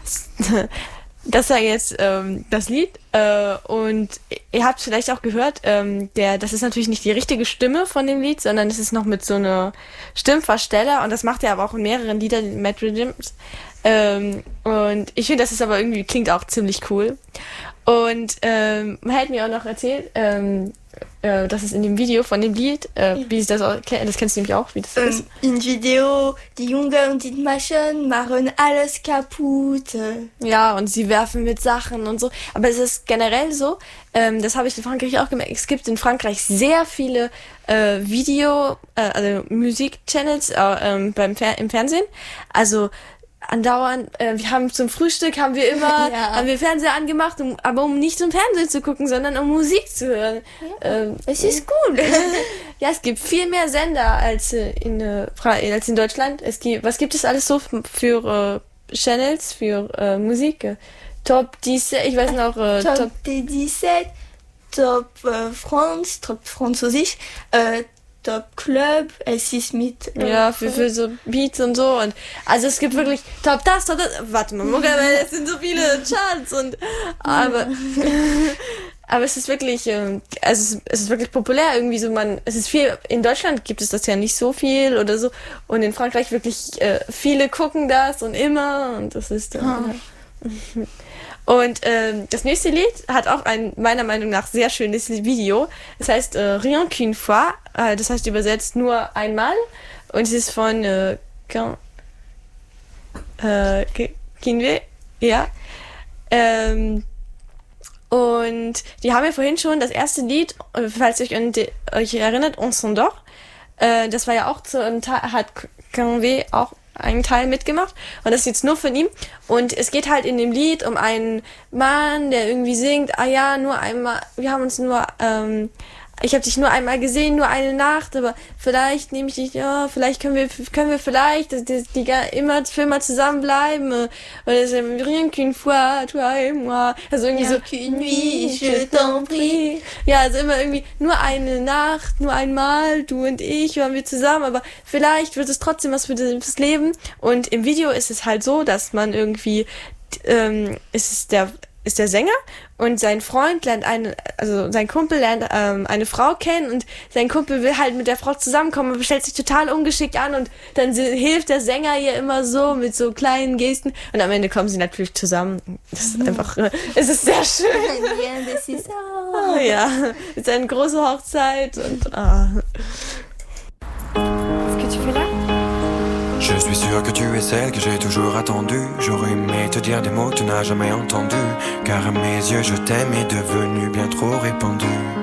das war jetzt das Lied und ihr habt vielleicht auch gehört, das ist natürlich nicht die richtige Stimme von dem Lied, sondern es ist noch mit so einer Stimmversteller und das macht er aber auch in mehreren Liedern, Matt Rhythms. Und ich finde, das ist aber irgendwie, klingt auch ziemlich cool. Und man hat mir auch noch erzählt, dass es in dem Video von dem Lied, wie sie das kennst du nämlich auch, wie das ist. Im Video, die Jungen und die Maschen machen alles kaputt. Ja, und sie werfen mit Sachen und so. Aber es ist generell so, das habe ich in Frankreich auch gemerkt, es gibt in Frankreich sehr viele also Musik-Channels im Fernsehen. Also andauernd, wir haben zum Frühstück, haben wir Fernseher angemacht, um nicht zum Fernsehen zu gucken, sondern um Musik zu hören. Ja, es ist cool. Ja, es gibt viel mehr Sender als in Deutschland. Was gibt es alles so für Channels, für Musik? Top 10, ich weiß noch, Top 17, Top France, Top Französisch, Top Club, es ist mit... für so Beats und so. Und also es gibt wirklich Top das. Warte mal, es sind so viele Charts aber es ist wirklich, es ist wirklich populär irgendwie so, es ist viel, in Deutschland gibt es das ja nicht so viel oder so und in Frankreich wirklich viele gucken das und immer und das ist Und das nächste Lied hat auch ein meiner Meinung nach sehr schönes Video. Es heißt Rien qu'une fois, das heißt übersetzt nur einmal. Und es ist von Kinvé, ja. Und die haben wir vorhin schon das erste Lied, falls ihr euch erinnert, On s'endort. Das war ja auch hat Kinvé auch einen Teil mitgemacht und das ist jetzt nur von ihm und es geht halt in dem Lied um einen Mann, der irgendwie singt, nur einmal, wir haben uns nur ich habe dich nur einmal gesehen, nur eine Nacht, aber vielleicht nehme ich dich, vielleicht können wir vielleicht immer für immer zusammenbleiben. Oder es ist rien qu'une fois, toi et moi. Also irgendwie so, qu'une nuit, je t'en prie. Ja, also immer irgendwie nur eine Nacht, nur einmal, du und ich waren wir zusammen, aber vielleicht wird es trotzdem was fürs Leben. Und im Video ist es halt so, dass man irgendwie, ist der Sänger und sein Freund sein Kumpel lernt eine Frau kennen und sein Kumpel will halt mit der Frau zusammenkommen, aber stellt sich total ungeschickt an und dann hilft der Sänger ihr immer so mit so kleinen Gesten und am Ende kommen sie natürlich zusammen. Das ist einfach, es ist sehr schön. Ja, das ist auch. Ja, es ist eine große Hochzeit und Est-ce que tu fais là? Je suis sûr que tu es celle que j'ai toujours attendue. J'aurais aimé te dire des mots que tu n'as jamais entendus, car à mes yeux je t'aime est devenu bien trop répandu.